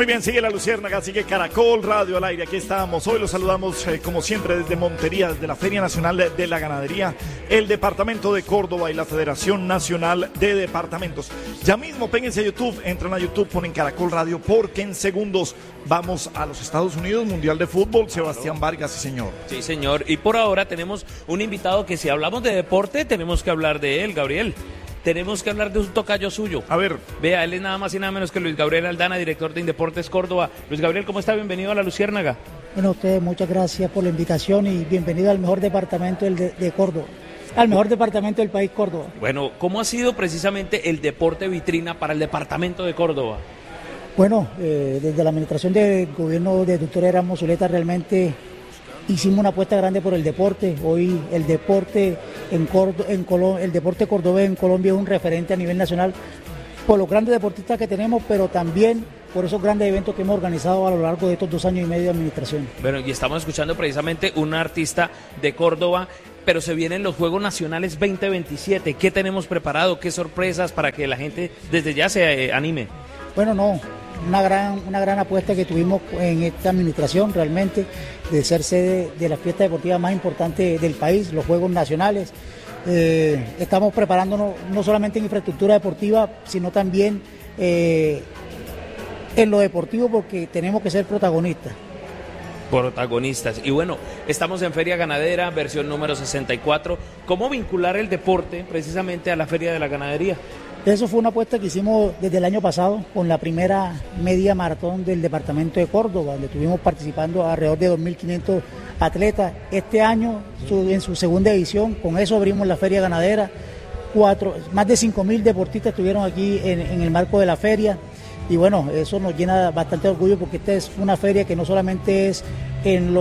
Muy bien, sigue la Luciérnaga, sigue Caracol Radio al aire. Aquí estamos. Hoy los saludamos, como siempre, desde Montería, desde la Feria Nacional de la Ganadería, el Departamento de Córdoba y la Federación Nacional de Departamentos. Ya mismo, péguense a YouTube, entran a YouTube, ponen Caracol Radio, porque en segundos vamos a los Estados Unidos, Mundial de Fútbol. Sebastián Vargas, sí, señor. Sí, señor. Y por ahora tenemos un invitado que, si hablamos de deporte, tenemos que hablar de él, Gabriel. Tenemos que hablar de un tocayo suyo. A ver. Vea, él es nada más y nada menos que Luis Gabriel Aldana, director de Indeportes Córdoba. Luis Gabriel, ¿cómo está? Bienvenido a la Luciérnaga. Bueno, ustedes, muchas gracias por la invitación y bienvenido al mejor departamento de Córdoba, al mejor departamento del país, Córdoba. Bueno, ¿cómo ha sido precisamente el deporte vitrina para el departamento de Córdoba? Bueno, desde la administración del gobierno de doctor Erasmo Zuleta realmente hicimos una apuesta grande por el deporte. Hoy el deporte el deporte cordobés en Colombia es un referente a nivel nacional por los grandes deportistas que tenemos, pero también por esos grandes eventos que hemos organizado a lo largo de estos 2 años y medio de administración. Bueno, y estamos escuchando precisamente un artista de Córdoba, pero se vienen los Juegos Nacionales 2027. ¿Qué tenemos preparado? ¿Qué sorpresas para que la gente desde ya se anime? Bueno, una gran apuesta que tuvimos en esta administración realmente, de ser sede de la fiesta deportiva más importante del país, los Juegos Nacionales. Estamos preparándonos no solamente en infraestructura deportiva, sino también en lo deportivo, porque tenemos que ser protagonistas. Y bueno, estamos en Feria Ganadera, versión número 64. ¿Cómo vincular el deporte precisamente a la Feria de la Ganadería? Eso fue una apuesta que hicimos desde el año pasado con la primera media maratón del departamento de Córdoba, donde estuvimos participando alrededor de 2.500 atletas. Este año, en su segunda edición, con eso abrimos la Feria Ganadera. Más de 5.000 deportistas estuvieron aquí en el marco de la feria. Y bueno, eso nos llena bastante de orgullo, porque esta es una feria que no solamente es en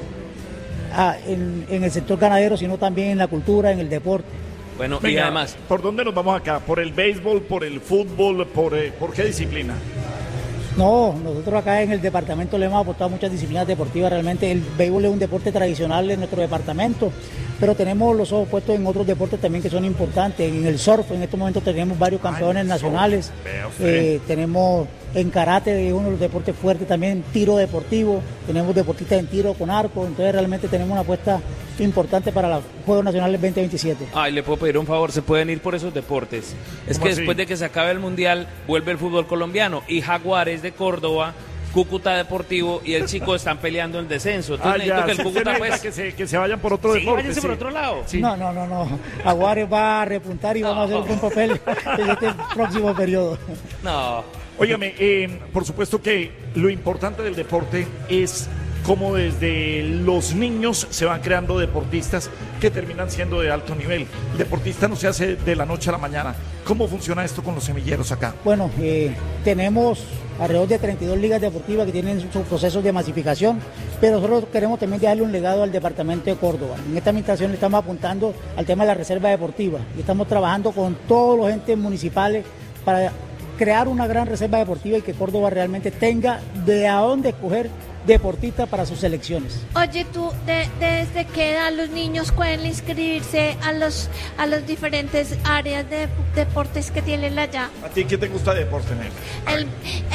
el sector ganadero, sino también en la cultura, en el deporte. Bueno, venga, y además, ¿por dónde nos vamos acá? ¿Por el béisbol, por el fútbol, por qué disciplina? No, nosotros acá en el departamento le hemos apostado muchas disciplinas deportivas. Realmente el béisbol es un deporte tradicional en nuestro departamento, pero tenemos los ojos puestos en otros deportes también que son importantes. En el surf, en estos momentos tenemos varios campeones nacionales. Tenemos en karate, uno de los deportes fuertes también, tiro deportivo. Tenemos deportistas en tiro con arco. Entonces realmente tenemos una apuesta importante para los Juegos Nacionales 2027. Ay, le puedo pedir un favor, ¿se pueden ir por esos deportes? Es que después de que se acabe el Mundial, vuelve el fútbol colombiano, y Jaguares de Córdoba, Cúcuta Deportivo y el Chico están peleando el descenso. Entonces necesito que el Cúcuta, pues, que se vayan por otro deporte. Váyanse por otro lado. Sí. No. Jaguares va a repuntar y vamos a hacer un buen papel en este próximo periodo. No. Óigame, por supuesto que lo importante del deporte es cómo desde los niños se van creando deportistas que terminan siendo de alto nivel. El deportista no se hace de la noche a la mañana. ¿Cómo funciona esto con los semilleros acá? Bueno, tenemos alrededor de 32 ligas deportivas que tienen sus procesos de masificación, pero nosotros queremos también darle un legado al departamento de Córdoba. En esta administración le estamos apuntando al tema de la reserva deportiva y estamos trabajando con todos los entes municipales para crear una gran reserva deportiva y que Córdoba realmente tenga de a dónde escoger deportistas para sus selecciones. Oye, tú, ¿desde qué edad los niños pueden inscribirse a los diferentes áreas de deportes que tienen allá? ¿A ti qué te gusta de deporte, Nel?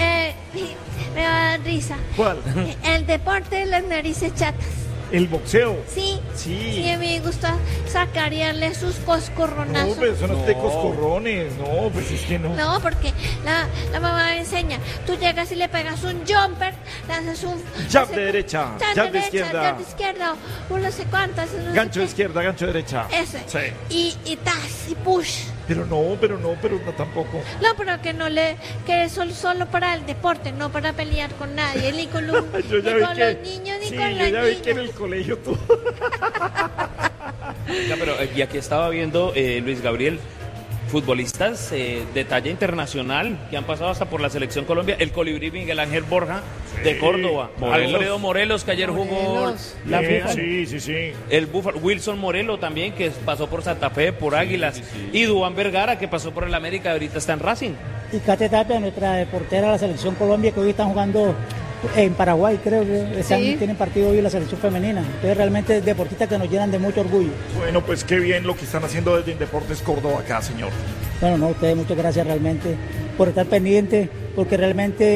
Me da risa. ¿Cuál? El deporte de las narices chatas. ¿El boxeo? Sí, a mí me gusta sacar y darle sus coscorronazos. No, pero eso no es de coscorrones, no, pues es que no. No, porque la mamá me enseña, tú llegas y le pegas un jumper, le haces un... Jab de derecha, jab de izquierda. Jab de izquierda, o no sé cuántas. No gancho de izquierda, gancho de derecha. Ese. Sí. Y tas, y push. Pero no tampoco. No, pero que es solo para el deporte, no para pelear con nadie, ni con, los niños, ni con las niñas. Yo ya vi que en el colegio tú. Ya, pero y aquí estaba viendo, Luis Gabriel, futbolistas de talla internacional que han pasado hasta por la Selección Colombia. El colibrí Miguel Ángel Borja, de Córdoba. Alfredo Morelos, que ayer jugó la FIFA. Sí. El Búfalo. Wilson Morelo también, que pasó por Santa Fe, por Águilas. Sí. Y Duván Vergara, que pasó por el América y ahorita está en Racing. Y Kate Tapia, nuestra portera de la Selección Colombia, que hoy están jugando en Paraguay, creo que tienen partido hoy en la selección femenina. Entonces realmente deportistas que nos llenan de mucho orgullo. Bueno, pues qué bien lo que están haciendo desde Indeportes Córdoba acá, señor. Bueno, no, ustedes muchas gracias realmente por estar pendientes, porque realmente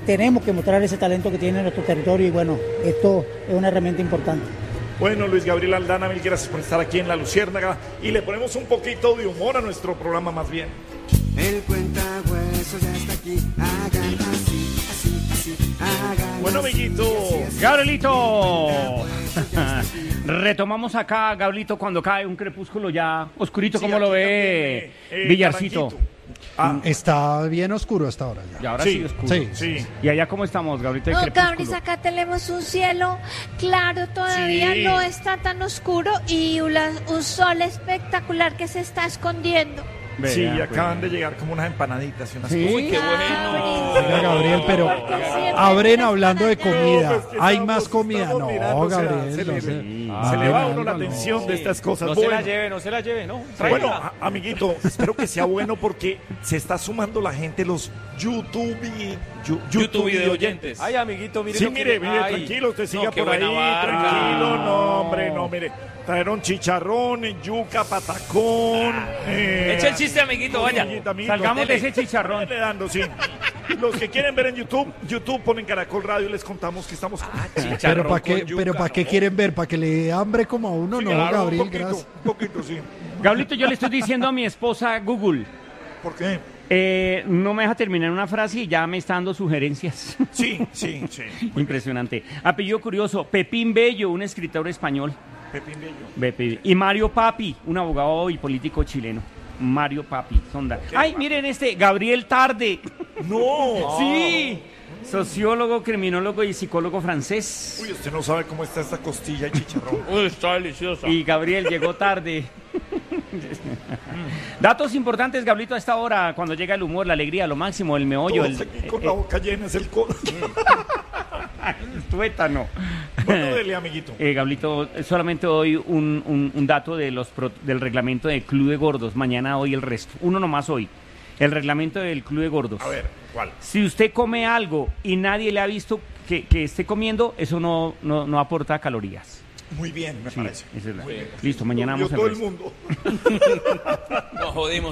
tenemos que mostrar ese talento que tiene nuestro territorio y bueno, esto es una herramienta importante. Bueno, Luis Gabriel Aldana, mil gracias por estar aquí en La Luciérnaga y le ponemos un poquito de humor a nuestro programa más bien. El cuentahuesos ya está aquí, hagan así, hagan. Bueno, amiguito. Gabrielito. Retomamos acá, Gabrielito, cuando cae un crepúsculo ya oscurito, ¿cómo lo ve Villarcito? Está bien oscuro hasta ahora ya. Y ahora sí oscuro. Sí. ¿Y allá cómo estamos, Gabrielito? No, Gabris, acá tenemos un cielo claro todavía, Sí. no está tan oscuro y un sol espectacular que se está escondiendo. Sí, Vea, acaban de llegar como unas empanaditas y unas Sí. cosas. Uy, qué bueno. Mira, Gabriel, pero abren hablando de comida. pues que Hay estamos- más comida. estamos No, mirando, o sea, Gabriel, se no le- sé. Se le va a uno la no. atención de estas cosas. No se la lleve, ¿no? Bueno, amiguito, espero que sea bueno porque se está sumando la gente, los YouTube video oyentes. Ay, amiguito, mire. Sí, lo que mire, le- mire, Ay. tranquilo, usted siga No, qué por ahí, buena barra. tranquilo, no, hombre, no, mire, trajeron chicharrón, yuca, patacón. Echa el chiste, amiguito, vaya. amiguito, Salgamos de dele. ese chicharrón. Dele dando, sí. Los que quieren ver en YouTube ponen Caracol Radio y les contamos que estamos. Pero ¿para qué quieren ver? ¿Para que le dé hambre como a uno? Sí, No, claro, Gabriel, un gracias. poquito, sí. Gabrielito, yo le estoy diciendo a mi esposa Google, ¿Por qué? no me deja terminar una frase y ya me está dando sugerencias. Sí. Impresionante. Apellido curioso, Pepín Bello, un escritor español. Pepín Bello. Y Mario Papi, un abogado y político chileno. Mario Papi, sonda. Ay, miren Gabriel Tarde. No. Sí, sociólogo, criminólogo y psicólogo francés. Uy, usted no sabe cómo está esta costilla y chicharrón. Uy, está deliciosa. Y Gabriel llegó tarde. Datos importantes, Gabrielito, a esta hora, cuando llega el humor, la alegría, lo máximo, el meollo, Todos aquí con la boca llena es el codo. el tuétano. Bueno, dele, amiguito. Gablito, solamente doy un dato de del reglamento del Club de Gordos. Mañana hoy el resto. Uno nomás hoy. El reglamento del Club de Gordos. A ver, ¿cuál? Si usted come algo y nadie le ha visto que esté comiendo, eso no aporta calorías. Muy bien, me Sí, parece. esa es listo, mañana Lo vamos vio al todo el resto. mundo. Nos jodimos.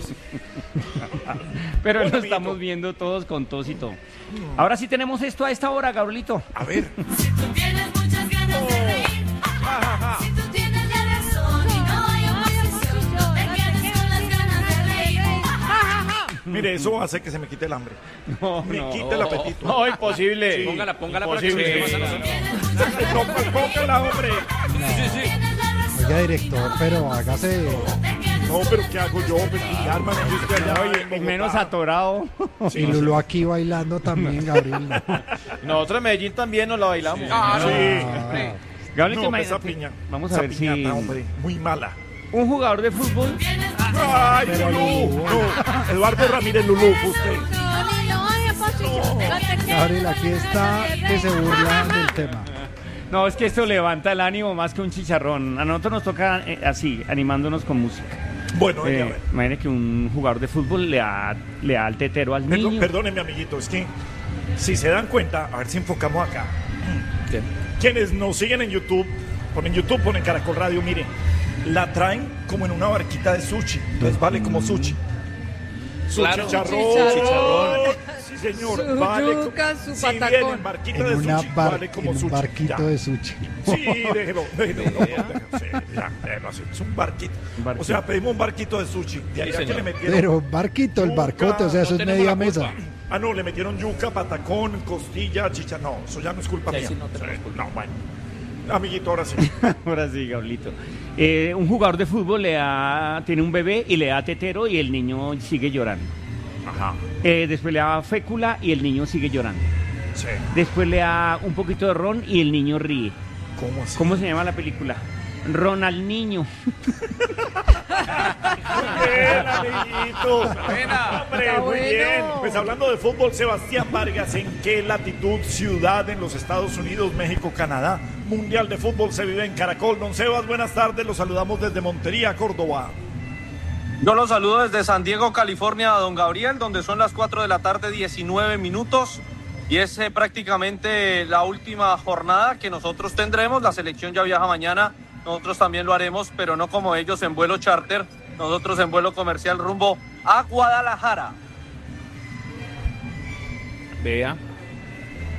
Pero Bueno, lo amiguito. estamos viendo todos con tos y todo. Ahora sí tenemos esto a esta hora, Gabrielito. A ver. Si tú tienes muchas ganas de reír, si tú tienes la razón y no hay oposición, no te quedes con las ganas de reír. Mire, eso hace que se me quite el hambre. No, Me quite el apetito. No, imposible. Póngala para que se quede más a nosotros. No, pues póngala, hombre. Oiga, director, pero hágase. No, pero ¿qué hago yo? Pestigar, man, yo estoy allá en Bogotá. Menos atorado. Y Lulu aquí bailando también, Gabriel. Nosotros en Medellín también nos la bailamos. Sí. Gabrielito, No, esa imagínate. piña. Vamos a esa ver si piñata, hombre, muy mala. un jugador de fútbol. Ay, Lulú. No, Eduardo Ramírez Lulú, fue usted. No hay oposición. No te quedes Gabriel, con aquí las está ganas de que se reír. burla del tema. No, es que esto levanta el ánimo más que un chicharrón. A nosotros nos toca así, animándonos con música. Bueno, a ver. Imagínate que un jugador de fútbol le da el tetero al niño. Perdóneme, amiguito, es que si se dan cuenta, a ver si enfocamos acá. Quienes nos siguen en YouTube, ponen Caracol Radio, miren, la traen como en una barquita de sushi, entonces vale como sushi. Su Claro. chicharrón. Sí, señor. Su vale yuca, su si patacón. viene en barquita de En, sushi, vale como en un sushi. barquito ya. de sushi. Sí, déjelo. Déjelo así. Es un barquito. barquito. O sea, pedimos un barquito de sushi. De allá que le metieron. Pero barquito, el barcote, o sea, eso no es tenemos media la culpa. mesa. Ah, no, le metieron yuca, patacón, costilla, chicha. No, eso ya no es culpa Sí, mía. sí, no tenemos culpa. No, bueno. Amiguito, ahora sí. Ahora sí, Gablito. Un jugador de fútbol tiene un bebé y le da tetero y el niño sigue llorando. Ajá. Después le da fécula y el niño sigue llorando. Sí. Después le da un poquito de ron y el niño ríe. ¿Cómo así? ¿Cómo se llama la película? Ron al niño. Bien, amiguito. Buena. Hombre, Está muy bueno. bien. Pues hablando de fútbol, Sebastián Vargas, ¿en qué latitud, ciudad en los Estados Unidos, México, Canadá? Mundial de fútbol se vive en Caracol. Don Sebas, buenas tardes. Los saludamos desde Montería, Córdoba. Yo los saludo desde San Diego, California, a don Gabriel, donde son las 4 de la tarde, 19 minutos. Y es prácticamente la última jornada que nosotros tendremos. La selección ya viaja mañana, nosotros también lo haremos, pero no como ellos en vuelo charter, nosotros en vuelo comercial rumbo a Guadalajara. Vea.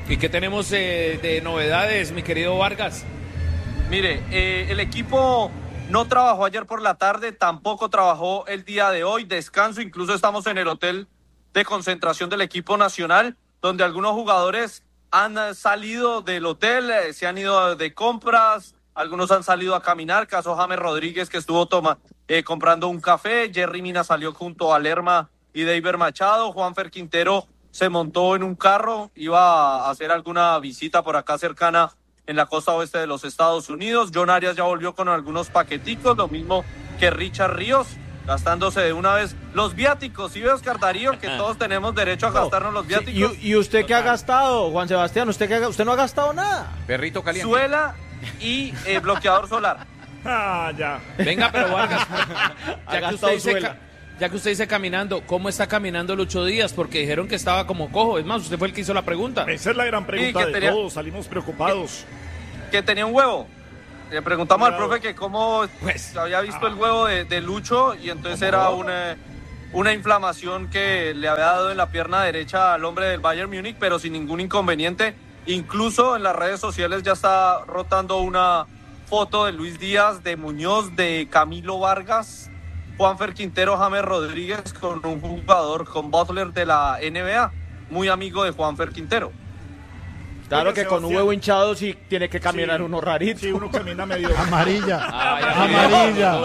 ¿Y qué tenemos de novedades, mi querido Vargas? Mire, el equipo no trabajó ayer por la tarde, tampoco trabajó el día de hoy, descanso, incluso estamos en el hotel de concentración del equipo nacional, donde algunos jugadores han salido del hotel, se han ido de compras, algunos han salido a caminar, caso James Rodríguez que estuvo comprando un café, Jerry Mina salió junto a Lerma y David Machado, Juanfer Quintero se montó en un carro, iba a hacer alguna visita por acá cercana en la costa oeste de los Estados Unidos. John Arias ya volvió con algunos paqueticos, lo mismo que Richard Ríos, gastándose de una vez los viáticos. ¿Sí ve, Oscar Darío, que todos tenemos derecho a gastarnos los viáticos? Sí, ¿Y usted qué ha gastado, Juan Sebastián? ¿Usted no ha gastado nada? Perrito caliente. Suela y bloqueador solar. Ya. Venga, pero Vargas, ya que usted dice caminando, ¿cómo está caminando Lucho Díaz? Porque dijeron que estaba como cojo. Es más, usted fue el que hizo la pregunta. Esa es la gran pregunta de todos. Salimos preocupados. Que tenía un huevo. Le preguntamos al profe que cómo había visto el huevo de Lucho, y entonces era una inflamación que le había dado en la pierna derecha al hombre del Bayern Múnich, pero sin ningún inconveniente. Incluso en las redes sociales ya está rotando una foto de Luis Díaz, de Muñoz, de Camilo Vargas, Juanfer Quintero, James Rodríguez, con un jugador, con Butler de la NBA, muy amigo de Juanfer Quintero. Claro, Oiga, que con un Sebastián, huevo hinchado sí tiene que caminar uno rarito. Sí, uno camina medio... Amarilla. Amarilla.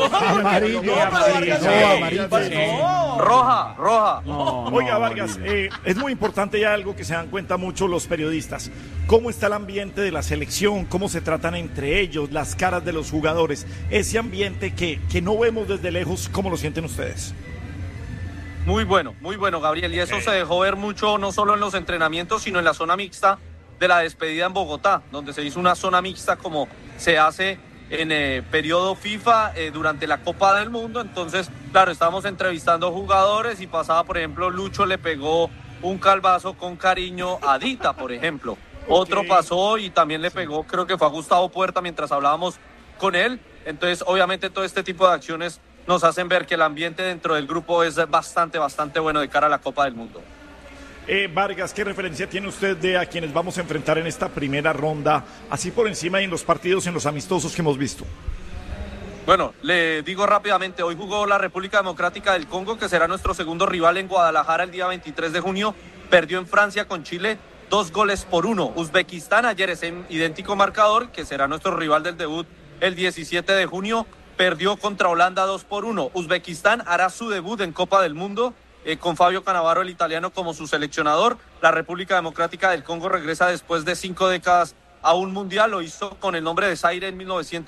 Roja. Oiga, Vargas, es muy importante ya algo que se dan cuenta mucho los periodistas. ¿Cómo está el ambiente de la selección? ¿Cómo se tratan entre ellos? Las caras de los jugadores. Ese ambiente que no vemos desde lejos, ¿cómo lo sienten ustedes? Muy bueno, Gabriel. Y eso se dejó ver mucho, no solo en los entrenamientos, sino en la zona mixta de la despedida en Bogotá, donde se hizo una zona mixta como se hace en periodo FIFA durante la Copa del Mundo. Entonces, claro, estábamos entrevistando jugadores y pasaba, por ejemplo, Lucho le pegó un calvazo con cariño a Dita, por ejemplo. Otro pasó y también le pegó, creo que fue a Gustavo Puerta mientras hablábamos con él. Entonces, obviamente, todo este tipo de acciones nos hacen ver que el ambiente dentro del grupo es bastante bueno de cara a la Copa del Mundo. Vargas, ¿qué referencia tiene usted de a quienes vamos a enfrentar en esta primera ronda, así por encima y en los partidos, en los amistosos que hemos visto? Bueno, le digo rápidamente, hoy jugó la República Democrática del Congo, que será nuestro segundo rival en Guadalajara el día 23 de junio, perdió en Francia con Chile 2-1. Uzbekistán, ayer ese idéntico marcador, que será nuestro rival del debut el 17 de junio, perdió contra Holanda 2-1. Uzbekistán hará su debut en Copa del Mundo, con Fabio Cannavaro, el italiano, como su seleccionador. La República Democrática del Congo regresa después de 5 décadas a un mundial, lo hizo con el nombre de Zaire en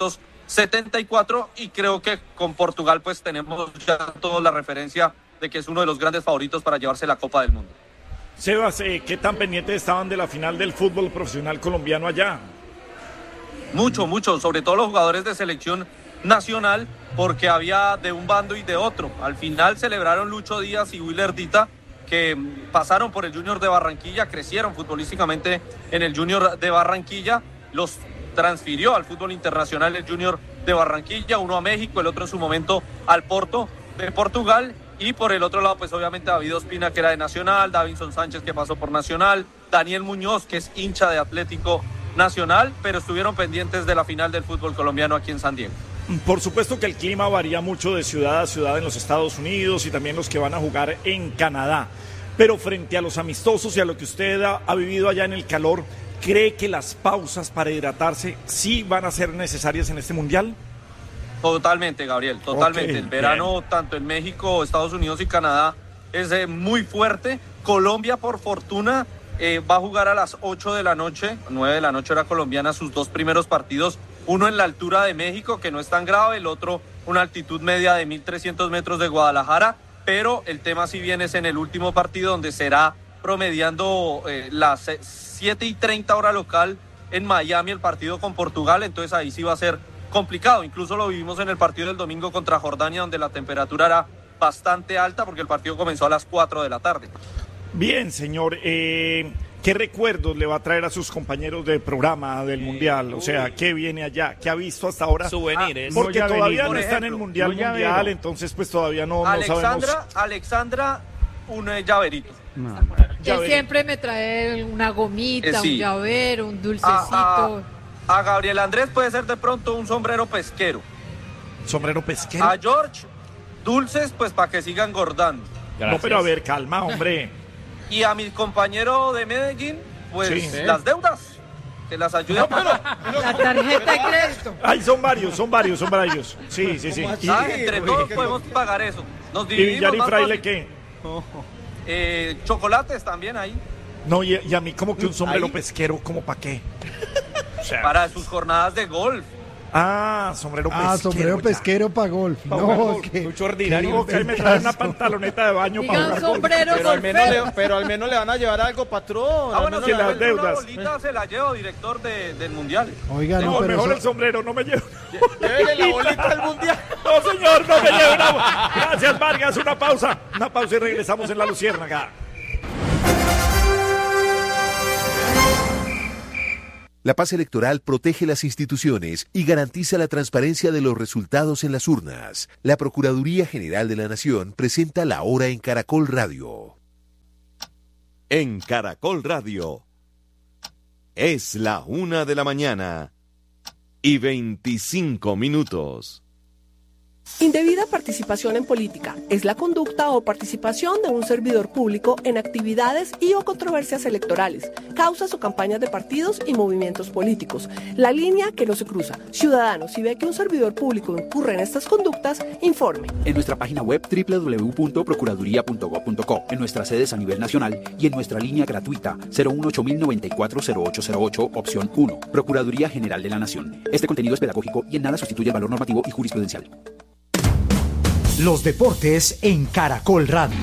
1974, y creo que con Portugal pues tenemos ya toda la referencia de que es uno de los grandes favoritos para llevarse la Copa del Mundo. Sebas, ¿qué tan pendientes estaban de la final del fútbol profesional colombiano allá? Mucho, sobre todo los jugadores de selección nacional, porque había de un bando y de otro. Al final celebraron Lucho Díaz y Willer Dita, que pasaron por el Junior de Barranquilla, crecieron futbolísticamente en el Junior de Barranquilla, los transfirió al fútbol internacional el Junior de Barranquilla, uno a México, el otro en su momento al Porto de Portugal, y por el otro lado pues obviamente David Ospina, que era de Nacional, Davinson Sánchez, que pasó por Nacional, Daniel Muñoz, que es hincha de Atlético Nacional, pero estuvieron pendientes de la final del fútbol colombiano aquí en San Diego. Por supuesto que el clima varía mucho de ciudad a ciudad en los Estados Unidos y también los que van a jugar en Canadá, pero frente a los amistosos y a lo que usted ha vivido allá en el calor, ¿cree que las pausas para hidratarse sí van a ser necesarias en este mundial? Totalmente, Gabriel, totalmente. Okay, el verano, tanto en México, Estados Unidos y Canadá, es muy fuerte. Colombia, por fortuna, va a jugar a las 8 de la noche, 9 de la noche hora colombiana, sus dos primeros partidos. Uno en la altura de México, que no es tan grave, el otro una altitud media de 1.300 metros de Guadalajara, pero el tema si bien es en el último partido, donde será promediando las 7:30 hora local en Miami el partido con Portugal, entonces ahí sí va a ser complicado. Incluso lo vivimos en el partido del domingo contra Jordania, donde la temperatura era bastante alta, porque el partido comenzó a las 4 de la tarde. Bien, señor, ¿qué recuerdos le va a traer a sus compañeros de programa del Mundial? O sea, ¿qué viene allá? ¿Qué ha visto hasta ahora? Souvenirs. Porque todavía no está en el ejemplo, Mundial, entonces pues todavía no sabemos. Alexandra, un llaverito. No, Él siempre me trae una gomita, Sí. un llavero, un dulcecito. A Gabriel Andrés puede ser de pronto un sombrero pesquero. ¿Sombrero pesquero? A George, dulces, pues para que sigan engordando. No, pero a ver, calma, hombre. Y a mi compañero de Medellín, pues Sí. las deudas, que las ayude a pagar. La tarjeta de crédito. Ay, son varios. Sí. Entre todos podemos pagar eso. Nos ¿Y dividimos Villar y más Fraile fácil. qué? Chocolates también ahí. No, y a mí como que un sombrero pesquero, ¿como para qué? O sea, Para sus jornadas de golf. sombrero pesquero. Sombrero ya. pesquero para golf. Pa' jugar No, golf. que Mucho ordinario. No, que ahí me trae una pantaloneta de baño para Digan jugar golf. sombrero Pero al menos le van a llevar algo, patrón. Ah, bueno, Al si menos las la deudas. bolita se la llevo, director del mundial. Oiga, No, no, pero mejor eso- el sombrero, no me llevo. Llévele la bolita al mundial. No, señor, no me lleve una. Gracias, Vargas. Una pausa y regresamos en La Luciérnaga. La paz electoral protege las instituciones y garantiza la transparencia de los resultados en las urnas. La Procuraduría General de la Nación presenta La Hora en Caracol Radio. En Caracol Radio. Es la 1:00 y 25 minutos. Indebida participación en política es la conducta o participación de un servidor público en actividades y o controversias electorales, causas o campañas de partidos y movimientos políticos. La línea que no se cruza. Ciudadano, si ve que un servidor público incurre en estas conductas, informe. En nuestra página web www.procuraduría.gov.co, en nuestras sedes a nivel nacional y en nuestra línea gratuita 018-094-0808, opción 1. Procuraduría General de la Nación. Este contenido es pedagógico y en nada sustituye el valor normativo y jurisprudencial. Los deportes en Caracol Radio.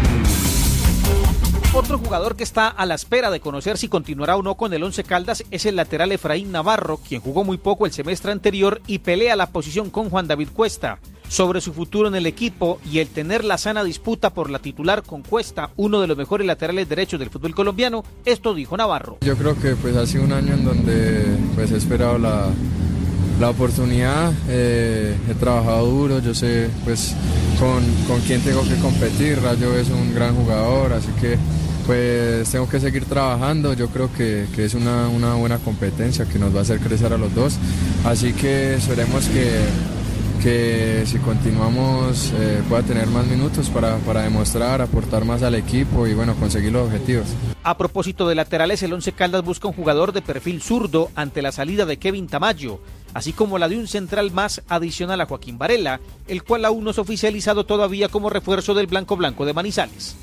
Otro jugador que está a la espera de conocer si continuará o no con el Once Caldas es el lateral Efraín Navarro, quien jugó muy poco el semestre anterior y pelea la posición con Juan David Cuesta. Sobre su futuro en el equipo y el tener la sana disputa por la titular con Cuesta, uno de los mejores laterales derechos del fútbol colombiano, esto dijo Navarro. Yo creo que pues ha sido un año en donde pues he esperado la oportunidad, he trabajado duro, yo sé pues con quién tengo que competir. Rayo es un gran jugador, así que pues tengo que seguir trabajando. Yo creo que es una buena competencia que nos va a hacer crecer a los dos, así que esperemos que si continuamos pueda tener más minutos para demostrar, aportar más al equipo y bueno, conseguir los objetivos. A propósito de laterales, el Once Caldas busca un jugador de perfil zurdo ante la salida de Kevin Tamayo, así como la de un central más adicional a Joaquín Varela, el cual aún no es oficializado todavía como refuerzo del Blanco Blanco de Manizales.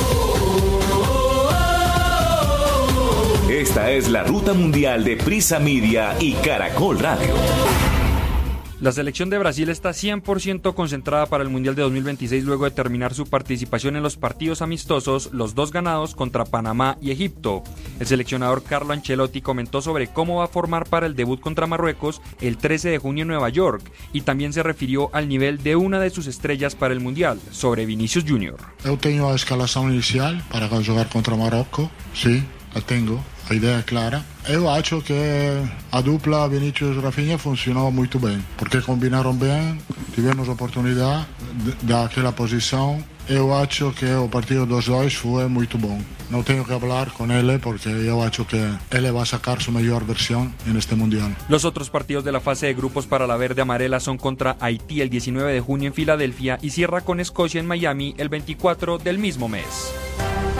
Esta es la ruta mundial de Prisa Media y Caracol Radio. La selección de Brasil está 100% concentrada para el Mundial de 2026 luego de terminar su participación en los partidos amistosos, los dos ganados contra Panamá y Egipto. El seleccionador Carlo Ancelotti comentó sobre cómo va a formar para el debut contra Marruecos el 13 de junio en Nueva York y también se refirió al nivel de una de sus estrellas para el Mundial, sobre Vinícius Júnior. Eu tenho a escalação inicial para jogar contra Marrocos, sim, a tenho. A ideia é clara. Eu acho que a dupla Vinícius-Rafinha funcionou muito bem, porque combinaram bem, tivemos oportunidade daquela posição. Eu acho que o partido dos dois foi muito bom. Não tenho que falar com ele porque eu acho que ele vai sacar su melhor versión en este Mundial. Los otros partidos de la fase de grupos para la verde amarela son contra Haití el 19 de junio en Filadelfia y cierra con Escocia en Miami el 24 del mismo mes.